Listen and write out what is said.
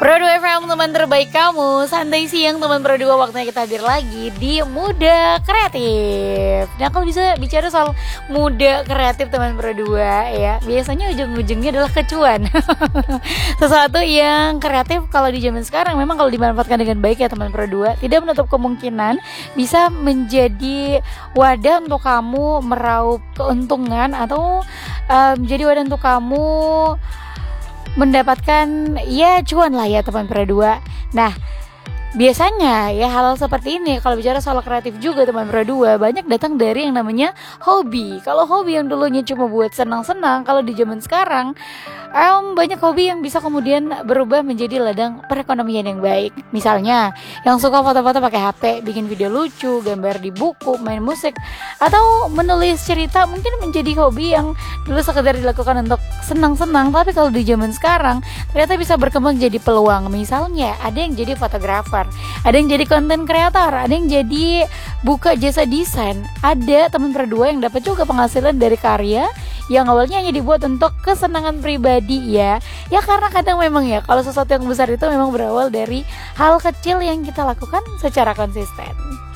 Pro 2 FM, teman terbaik kamu. Santai siang teman Pro 2, waktunya kita hadir lagi di Muda Kreatif. Nah, kalau bisa bicara soal muda kreatif teman Pro 2 ya, biasanya ujung-ujungnya adalah kecuan. Sesuatu yang kreatif kalau di zaman sekarang memang kalau dimanfaatkan dengan baik ya teman Pro 2, tidak menutup kemungkinan bisa menjadi wadah untuk kamu meraup keuntungan atau menjadi wadah untuk kamu mendapatkan ya cuan lah ya teman Pro 2. Nah, biasanya ya hal seperti ini kalau bicara soal kreatif juga teman Pro 2 banyak datang dari yang namanya hobi. Kalau hobi yang dulunya cuma buat senang-senang, kalau di zaman sekarang banyak hobi yang bisa kemudian berubah menjadi ladang perekonomian yang baik. Misalnya yang suka foto-foto pakai HP, bikin video lucu, gambar di buku, main musik, atau menulis cerita, mungkin menjadi hobi yang dulu sekedar dilakukan untuk senang-senang, tapi kalau di zaman sekarang ternyata bisa berkembang jadi peluang. Misalnya ada yang jadi fotografer, ada yang jadi konten kreator, ada yang jadi buka jasa desain, ada teman berdua yang dapat juga penghasilan dari karya yang awalnya hanya dibuat untuk kesenangan pribadi ya karena kadang memang ya kalau sesuatu yang besar itu memang berawal dari hal kecil yang kita lakukan secara konsisten.